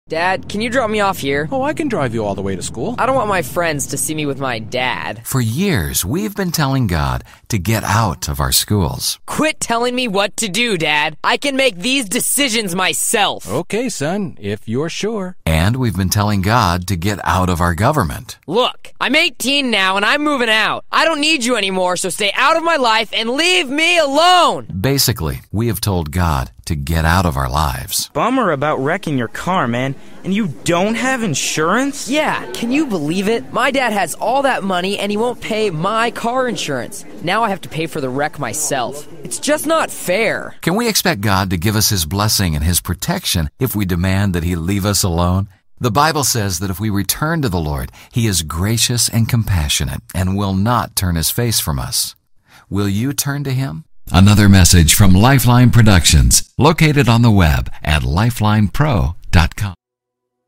Dad, can you drop me off here? Oh, I can drive you all the way to school. I don't want my friends to see me with my dad. For years, we've been telling God to get out of our schools. Quit telling me what to do, Dad. I can make these decisions myself. Okay, son, if you're sure. And we've been telling God to get out of our government. Look, I'm 18 now and I'm moving out. I don't need you anymore, so stay out of my life and leave me alone. Basically, we have told God to get out of our lives. Bummer about wrecking your car, man. And you don't have insurance? Yeah, can you believe it? My dad has all that money and he won't pay my car insurance. Now I have to pay for the wreck myself. It's just not fair. Can we expect God to give us His blessing and His protection if we demand that He leave us alone? The Bible says that if we return to the Lord, He is gracious and compassionate and will not turn His face from us. Will you turn to Him? Another message from Lifeline Productions, located on the web at lifelinepro.org.